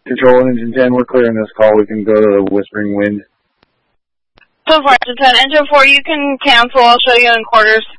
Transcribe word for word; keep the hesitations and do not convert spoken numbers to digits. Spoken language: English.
Control Engine ten, we're clearing this call. We can go to the Whispering Wind. So far, Engine ten. Engine four, you can cancel. I'll show you in quarters.